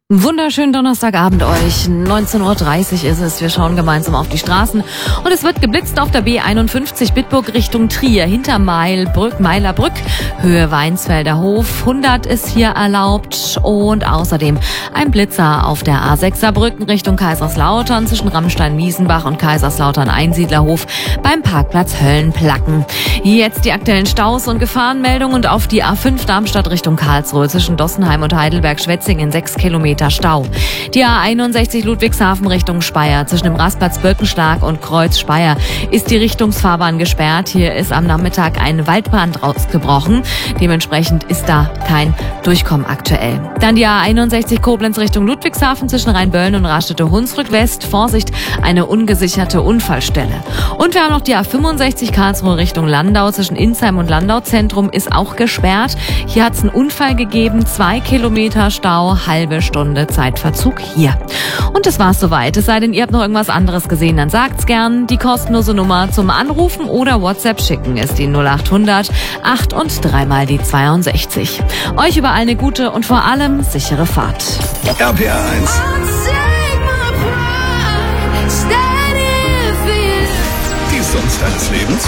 Wunderschönen Donnerstagabend euch. 19:30 Uhr ist es. Wir schauen gemeinsam auf die Straßen. Und es wird geblitzt auf der B51 Bitburg Richtung Trier. Hinter Meilerbrück, Höhe Weinsfelder Hof. 100 ist hier erlaubt. Und außerdem ein Blitzer auf der A6 Saarbrücken Richtung Kaiserslautern zwischen Rammstein-Miesenbach und Kaiserslautern-Einsiedlerhof beim Parkplatz Höllenplacken. Jetzt die aktuellen Staus und Gefahrenmeldungen und auf die A5 Darmstadt Richtung Karlsruhe zwischen Dossenheim und Heidelberg-Schwetzingen 6 Kilometer Stau. Die A61 Ludwigshafen Richtung Speyer zwischen dem Rastplatz Birkenschlag und Kreuz Speyer ist die Richtungsfahrbahn gesperrt. Hier ist am Nachmittag ein Waldbrand ausgebrochen. Dementsprechend ist da kein Durchkommen aktuell. Dann die A61 Koblenz Richtung Ludwigshafen zwischen Rheinböllen und Raststätte-Hunsrück West. Vorsicht, eine ungesicherte Unfallstelle. Und wir haben noch die A65 Karlsruhe Richtung Landau zwischen Insheim und Landau Zentrum ist auch gesperrt. Hier hat es einen Unfall gegeben. 2 Kilometer Stau, halbe Stunde Zeitverzug hier. Und das war's soweit. Es sei denn, ihr habt noch irgendwas anderes gesehen, dann sagt's gern. Die kostenlose Nummer zum Anrufen oder WhatsApp schicken ist die 0800 8 und 3 mal die 62. Euch überall eine gute und vor allem sichere Fahrt. RPA 1. Die Songs deines Lebens.